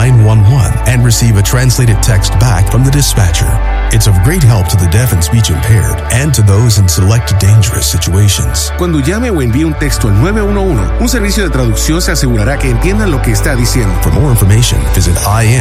911 and receive a translated text back from the dispatcher. It's of great help to the deaf and speech impaired and to those in select dangerous situations. Cuando llame o envíe un texto al 911, un servicio de traducción se asegurará que entiendan lo que está diciendo. For more information, visit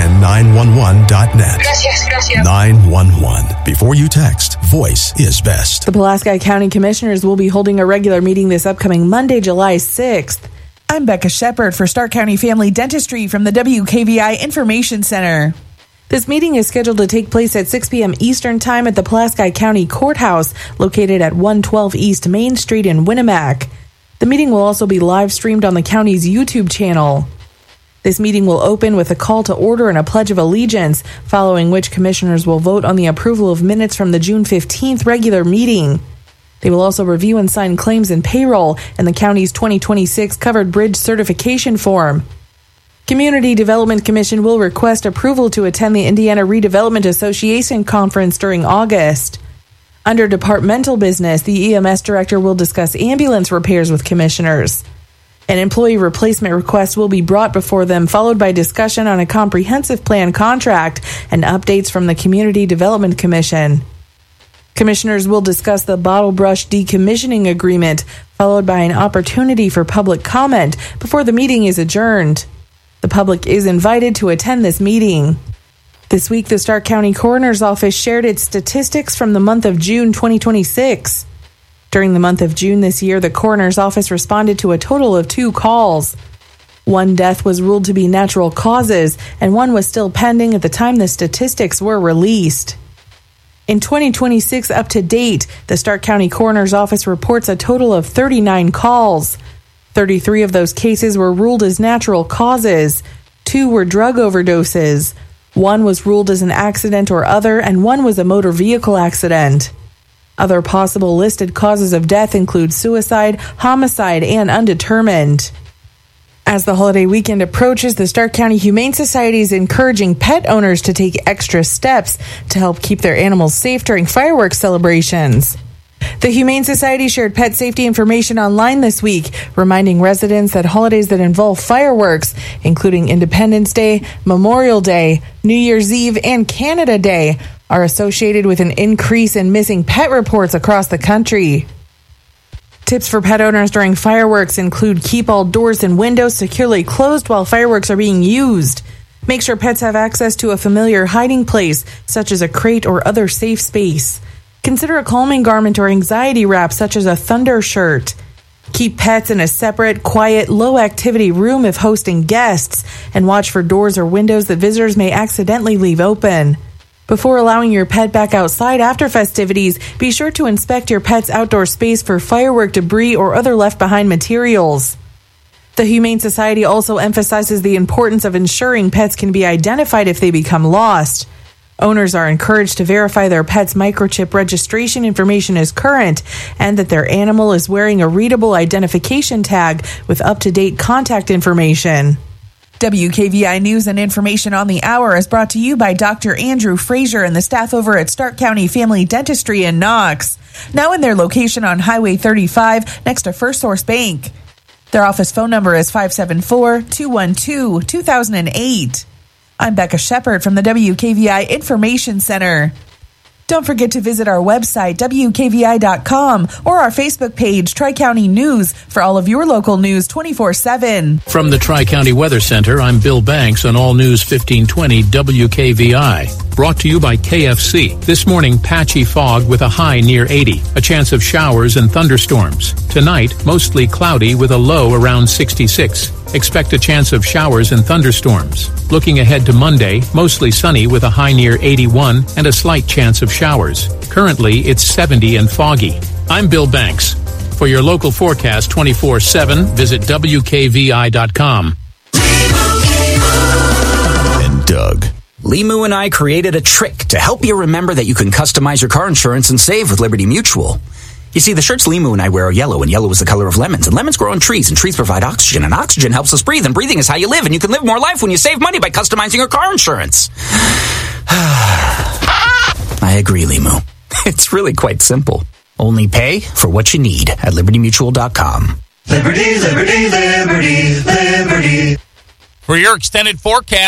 in911.net. Gracias. 911. Before you text, voice is best. The Pulaski County Commissioners will be holding a regular meeting this upcoming Monday, July 6th. I'm Becca Shepard for Stark County Family Dentistry from the WKVI Information Center. This meeting is scheduled to take place at 6 p.m. Eastern Time at the Pulaski County Courthouse, located at 112 East Main Street in Winnemac. The meeting will also be live streamed on the county's YouTube channel. This meeting will open with a call to order and a pledge of allegiance, following which commissioners will vote on the approval of minutes from the June 15th regular meeting. They will also review and sign claims and payroll and the county's 2026 Covered Bridge Certification Form. Community Development Commission will request approval to attend the Indiana Redevelopment Association Conference during August. Under departmental business, the EMS director will discuss ambulance repairs with commissioners. An employee replacement request will be brought before them, followed by discussion on a comprehensive plan contract and updates from the Community Development Commission. Commissioners will discuss the Bottle Brush decommissioning agreement, followed by an opportunity for public comment before the meeting is adjourned. The public is invited to attend this meeting. This week, the Stark County Coroner's Office shared its statistics from the month of June 2026. During the month of June this year, the Coroner's Office responded to a total of 2 calls. 1 death was ruled to be natural causes, and 1 was still pending at the time the statistics were released. In 2026 up to date, the Stark County Coroner's Office reports a total of 39 calls. 33 of those cases were ruled as natural causes. 2 were drug overdoses. 1 was ruled as an accident or other, and 1 was a motor vehicle accident. Other possible listed causes of death include suicide, homicide, and undetermined. As the holiday weekend approaches, the Stark County Humane Society is encouraging pet owners to take extra steps to help keep their animals safe during fireworks celebrations. The Humane Society shared pet safety information online this week, reminding residents that holidays that involve fireworks, including Independence Day, Memorial Day, New Year's Eve, and Canada Day, are associated with an increase in missing pet reports across the country. Tips for pet owners during fireworks include keep all doors and windows securely closed while fireworks are being used. Make sure pets have access to a familiar hiding place, such as a crate or other safe space. Consider a calming garment or anxiety wrap, such as a thunder shirt. Keep pets in a separate, quiet, low-activity room if hosting guests, and watch for doors or windows that visitors may accidentally leave open. Before allowing your pet back outside after festivities, be sure to inspect your pet's outdoor space for firework debris or other left-behind materials. The Humane Society also emphasizes the importance of ensuring pets can be identified if they become lost. Owners are encouraged to verify their pet's microchip registration information is current and that their animal is wearing a readable identification tag with up-to-date contact information. WKVI News and Information on the Hour is brought to you by Dr. Andrew Frazier and the staff over at Stark County Family Dentistry in Knox, now in their location on Highway 35 next to First Source Bank. Their office phone number is 574-212-2008. I'm Becca Shepard from the WKVI Information Center. Don't forget to visit our website, WKVI.com, or our Facebook page, Tri-County News, for all of your local news 24/7. From the Tri-County Weather Center, I'm Bill Banks on All News 1520 WKVI. Brought to you by KFC. This morning, patchy fog with a high near 80. A chance of showers and thunderstorms. Tonight, mostly cloudy with a low around 66. Expect a chance of showers and thunderstorms. Looking ahead to Monday, mostly sunny with a high near 81 and a slight chance of showers. Currently, it's 70 and foggy. I'm Bill Banks. For your local forecast 24/7, visit WKVI.com. And Doug. Limu and I created a trick to help you remember that you can customize your car insurance and save with Liberty Mutual. You see, the shirts Limu and I wear are yellow, and yellow is the color of lemons. And lemons grow on trees, and trees provide oxygen, and oxygen helps us breathe, and breathing is how you live, and you can live more life when you save money by customizing your car insurance. I agree, Limu. It's really quite simple. Only pay for what you need at LibertyMutual.com. Liberty, liberty, liberty, liberty. For your extended forecast,